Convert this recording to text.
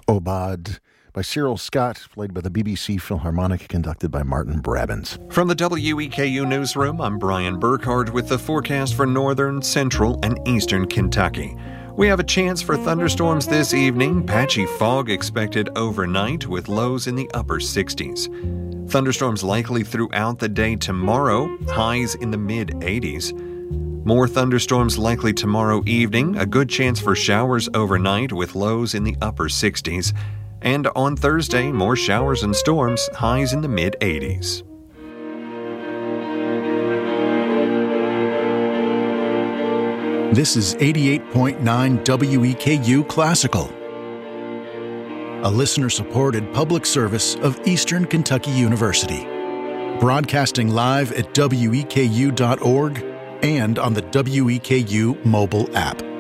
Obad by Cyril Scott, played by the BBC Philharmonic, conducted by Martin Brabants. From the WEKU Newsroom, I'm Brian Burkhardt with the forecast for northern, central, and eastern Kentucky. We have a chance for thunderstorms this evening, patchy fog expected overnight with lows in the upper 60s. Thunderstorms likely throughout the day tomorrow, highs in the mid-80s. More thunderstorms likely tomorrow evening, a good chance for showers overnight with lows in the upper 60s. And on Thursday, more showers and storms, highs in the mid-80s. This is 88.9 WEKU Classical, a listener-supported public service of Eastern Kentucky University. Broadcasting live at weku.org and on the WEKU mobile app.